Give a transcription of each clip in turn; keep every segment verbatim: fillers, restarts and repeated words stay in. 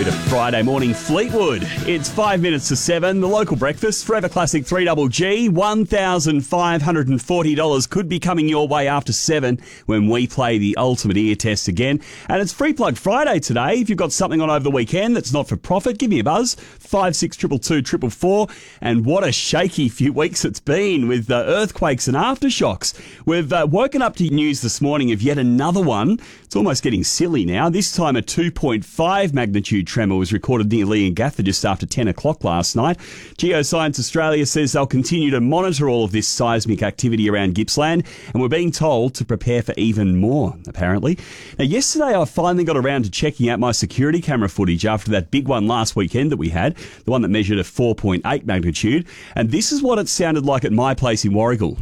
bit of Friday morning Fleetwood. It's five minutes to seven. The local breakfast, Forever Classic three G G, one thousand five hundred forty dollars could be coming your way after seven when we play the ultimate ear test again. And it's Free Plug Friday today. If you've got something on over the weekend that's not for profit, give me a buzz, five six two two two four four. And what a shaky few weeks it's been with uh, earthquakes and aftershocks. We've uh, woken up to news this morning of yet another one. It's almost getting silly now. This time a two point five magnitude tremor was recorded near Leongatha just after ten o'clock last night. Geoscience Australia says they'll continue to monitor all of this seismic activity around Gippsland, and we're being told to prepare for even more, apparently. Now, yesterday I finally got around to checking out my security camera footage after that big one last weekend that we had, the one that measured a four point eight magnitude, and this is what it sounded like at my place in Warragul.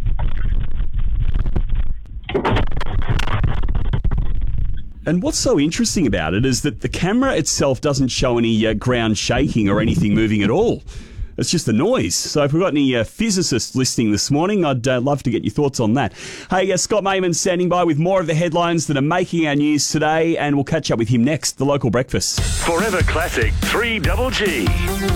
And what's so interesting about it is that the camera itself doesn't show any uh, ground shaking or anything moving at all. It's just the noise. So if we've got any uh, physicists listening this morning, I'd uh, love to get your thoughts on that. Hey, uh, Scott Mayman standing by with more of the headlines that are making our news today, and we'll catch up with him next, The Local Breakfast. Forever Classic three G G,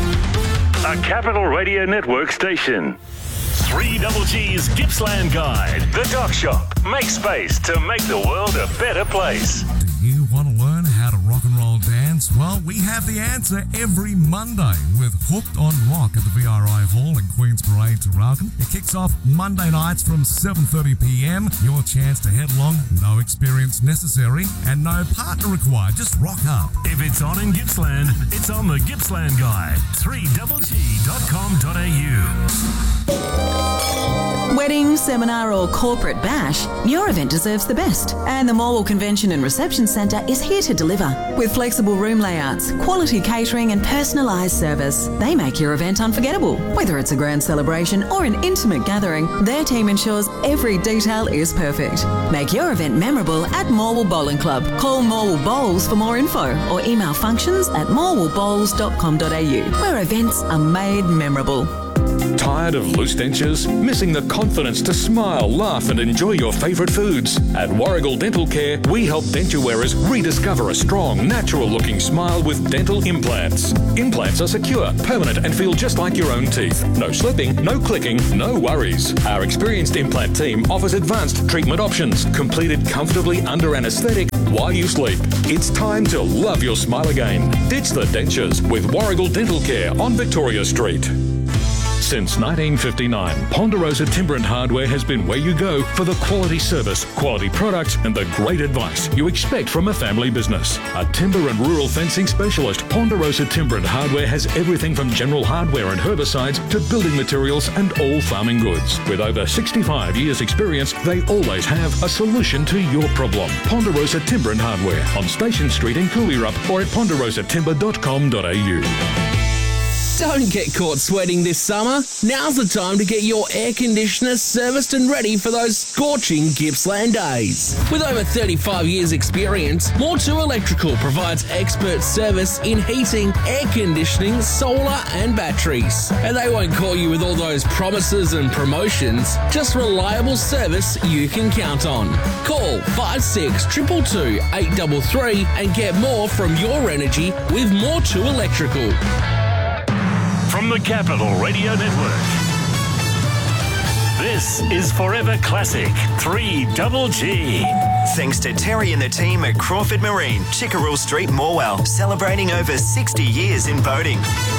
a Capital Radio Network station. three G G's Gippsland Guide. The Doc Shop. Make space to make the world a better place. Do you want to learn how to rock and roll dance? Well, we have the answer every Monday with Hooked on Rock at the V R I Hall in Queen's Parade, Traralgon. It kicks off Monday nights from seven thirty p m. Your chance to head along, no experience necessary and no partner required. Just rock up. If it's on in Gippsland, it's on the Gippsland Guide. three G G dot com dot a u. Wedding, seminar or corporate bash, your event deserves the best. And the Morwell Convention and Reception Centre is here to deliver. With flexible room layouts, quality catering and personalised service, they make your event unforgettable. Whether it's a grand celebration or an intimate gathering, their team ensures every detail is perfect. Make your event memorable at Morwell Bowling Club. Call Morwell Bowls for more info or email functions at morwell bowls dot com dot a u, where events are made memorable. Tired of loose dentures? Missing the confidence to smile, laugh and enjoy your favourite foods? At Warragul Dental Care, we help denture wearers rediscover a strong, natural-looking smile with dental implants. Implants are secure, permanent and feel just like your own teeth. No slipping, no clicking, no worries. Our experienced implant team offers advanced treatment options, completed comfortably under anaesthetic while you sleep. It's time to love your smile again. Ditch the dentures with Warragul Dental Care on Victoria Street. Since nineteen fifty-nine, Ponderosa Timber and Hardware has been where you go for the quality service, quality products and the great advice you expect from a family business. A timber and rural fencing specialist, Ponderosa Timber and Hardware has everything from general hardware and herbicides to building materials and all farming goods. With over sixty-five years experience, they always have a solution to your problem. Ponderosa Timber and Hardware on Station Street in Cooleyrup or at ponderosa timber dot com dot a u. Don't get caught sweating this summer. Now's the time to get your air conditioner serviced and ready for those scorching Gippsland days. With over thirty-five years experience, More two Electrical provides expert service in heating, air conditioning, solar and batteries. And they won't call you with all those promises and promotions, just reliable service you can count on. Call five six two two two, eight three three and get more from your energy with More two Electrical. From the Capital Radio Network, this is Forever Classic three G G. Thanks to Terry and the team at Crawford Marine, Chickerell Street, Morwell, celebrating over sixty years in boating.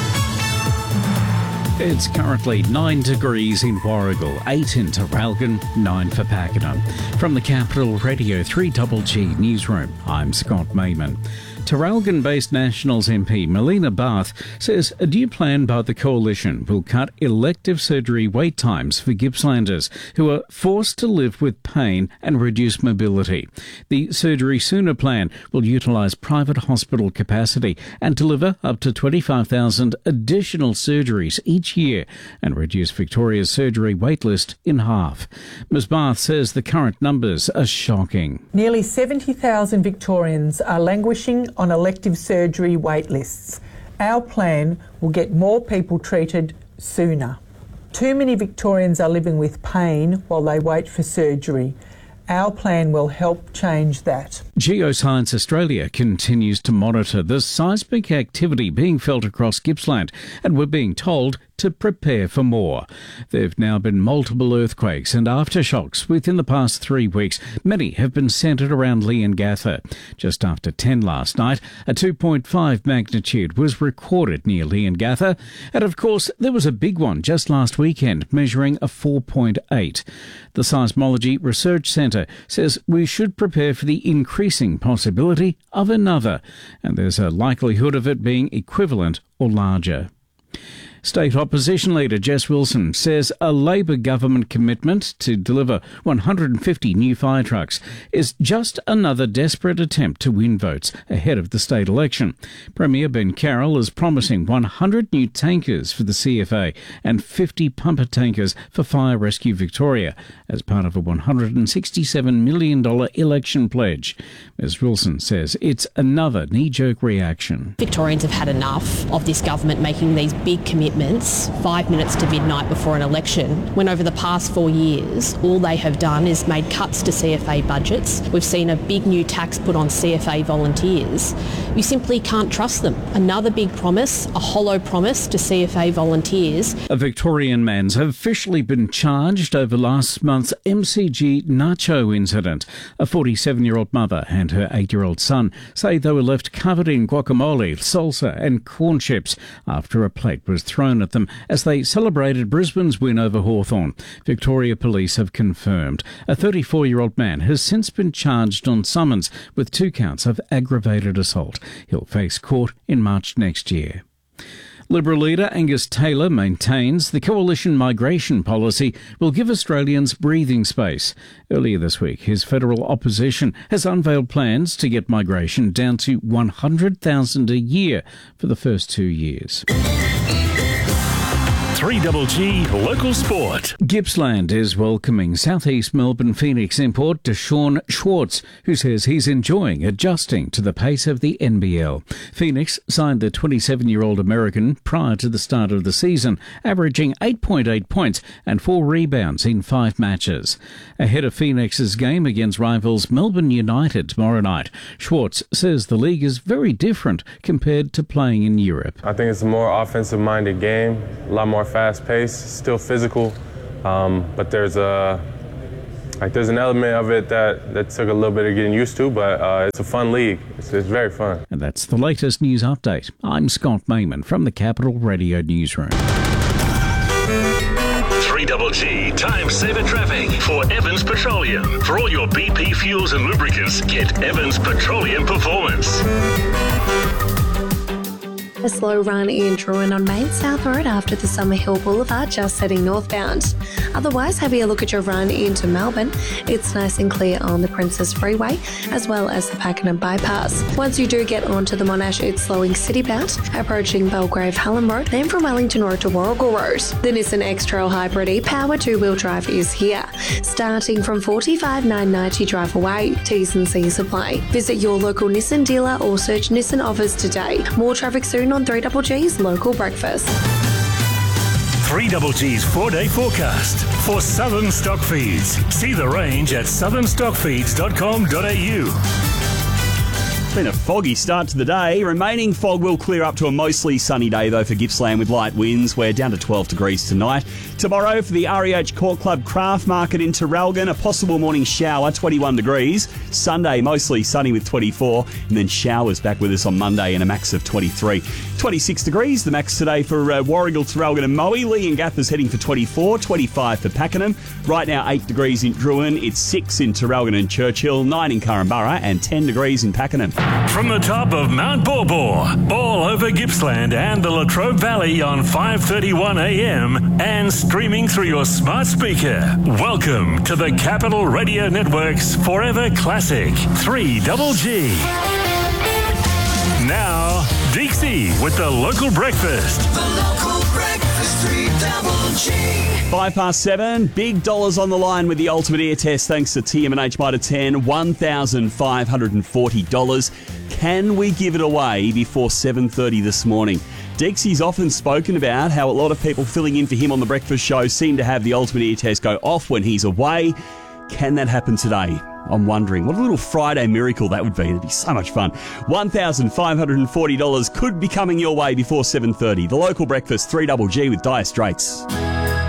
It's currently nine degrees in Warragul, eight in Traralgon, nine for Pakenham. From the Capital Radio three G G Newsroom, I'm Scott Mayman. Traralgon-based Nationals M P Melina Barth says a new plan by the Coalition will cut elective surgery wait times for Gippslanders who are forced to live with pain and reduce mobility. The Surgery Sooner plan will utilise private hospital capacity and deliver up to twenty-five thousand additional surgeries each year and reduce Victoria's surgery waitlist in half. Ms Barth says the current numbers are shocking. Nearly seventy thousand Victorians are languishing on elective surgery wait lists. Our plan will get more people treated sooner. Too many Victorians are living with pain while they wait for surgery, Our plan will help change that. Geoscience Australia continues to monitor the seismic activity being felt across Gippsland, and we're being told to prepare for more. There have now been multiple earthquakes and aftershocks within the past three weeks. Many have been centred around Leongatha. Just after ten last night, a two point five magnitude was recorded near Leongatha, and of course there was a big one just last weekend measuring a four point eight. The Seismology Research Centre says we should prepare for the increasing possibility of another, and there's a likelihood of it being equivalent or larger. State Opposition Leader Jess Wilson says a Labor government commitment to deliver one hundred fifty new fire trucks is just another desperate attempt to win votes ahead of the state election. Premier Ben Carroll is promising one hundred new tankers for the C F A and fifty pumper tankers for Fire Rescue Victoria as part of a one hundred sixty-seven million dollars election pledge. Miz Wilson says it's another knee-jerk reaction. Victorians have had enough of this government making these big commitments five minutes to midnight before an election, when over the past four years all they have done is made cuts to C F A budgets. We've seen a big new tax put on C F A volunteers. You simply can't trust them. Another big promise, a hollow promise to C F A volunteers. A Victorian man's officially been charged over last month's M C G nacho incident. A forty-seven-year-old mother and her eight-year-old son say they were left covered in guacamole, salsa and corn chips after a plate was thrown at them as they celebrated Brisbane's win over Hawthorn. Victoria Police have confirmed. A thirty-four-year-old man has since been charged on summons with two counts of aggravated assault. He'll face court in March next year. Liberal leader Angus Taylor maintains the coalition migration policy will give Australians breathing space. Earlier this week, his federal opposition has unveiled plans to get migration down to one hundred thousand a year for the first two years. three G G Local Sport. Gippsland is welcoming South East Melbourne Phoenix import Deshaun Schwartz, who says he's enjoying adjusting to the pace of the N B L. Phoenix signed the twenty-seven-year-old American prior to the start of the season, averaging eight point eight points and four rebounds in five matches. Ahead of Phoenix's game against rivals Melbourne United tomorrow night, Schwartz says the league is very different compared to playing in Europe. I think it's a more offensive-minded game, a lot more fast-paced, still physical, um, but there's a like there's an element of it that, that took a little bit of getting used to, but uh, it's a fun league. It's, it's very fun. And that's the latest news update. I'm Scott Mayman from the Capital Radio Newsroom. three G G Time Saver Traffic for Evans Petroleum. For all your B P fuels and lubricants, get Evans Petroleum Performance. A slow run in Druin on Main South Road after the Summerhill Boulevard, just heading northbound. Otherwise, have a look at your run into Melbourne. It's nice and clear on the Princess Freeway, as well as the Pakenham Bypass. Once you do get onto the Monash, it's slowing citybound, approaching Belgrave Hallam Road, then from Wellington Road to Warrigal Road. The Nissan X-Trail Hybrid e-Power two-wheel drive is here, starting from forty-five thousand nine hundred ninety drive away. T's and C's apply. Visit your local Nissan dealer or search Nissan offers today. More traffic soon on three G G's Local Breakfast. three G G's four-day forecast for Southern Stock Feeds. See the range at southern stock feeds dot com dot a u. It's been a foggy start to the day. Remaining fog will clear up to a mostly sunny day, though, for Gippsland with light winds. We're down to twelve degrees tonight. Tomorrow for the R E H Court Club Craft Market in Traralgon, a possible morning shower, twenty-one degrees. Sunday, mostly sunny with twenty-four, and then showers back with us on Monday and a max of twenty-three. twenty-six degrees, the max today for uh, Warrigal, Traralgon and Moe. Leongatha's heading for twenty-four, twenty-five for Pakenham. Right now, eight degrees in Druin. It's six in Traralgon and Churchill, nine in Curramborough, and ten degrees in Pakenham. From the top of Mount Borbor, all over Gippsland and the Latrobe Valley on five thirty-one a m and streaming through your smart speaker. Welcome to the Capital Radio Network's Forever Classic three G G. Now, Dixie with the Local Breakfast. The Local Breakfast, three G G. Five past seven, big dollars on the line with the Ultimate Ear Test thanks to T M and H Mitre ten, one thousand five hundred forty dollars. Can we give it away before seven thirty this morning? Dixie's often spoken about how a lot of people filling in for him on the breakfast show seem to have the Ultimate Ear Test go off when he's away. Can that happen today? I'm wondering. What a little Friday miracle that would be. It'd be so much fun. one thousand five hundred forty dollars could be coming your way before seven thirty. The local breakfast, three G G with Dire Straits.